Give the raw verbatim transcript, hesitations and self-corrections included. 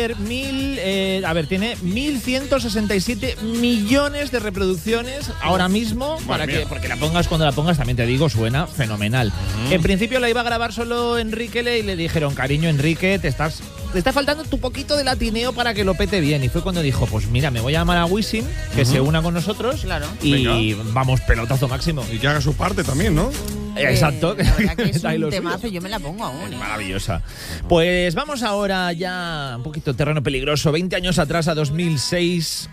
Mil, eh, a ver, tiene mil ciento sesenta y siete millones de reproducciones ahora mismo, para que, porque la pongas cuando la pongas, también te digo, suena fenomenal. Mm. En principio la iba a grabar solo Enrique Le y le dijeron, cariño Enrique, te estás te está faltando tu poquito de latineo para que lo pete bien. Y fue cuando dijo, pues mira, me voy a llamar a Wisin, que uh-huh. se una con nosotros, claro. y Venga. vamos, pelotazo máximo. Y que haga su parte también, ¿no? Eh, Exacto. La verdad que es un temazo, yo me la pongo aún. Es maravillosa. Pues vamos ahora ya un poquito terreno peligroso. veinte años atrás, a dos mil seis.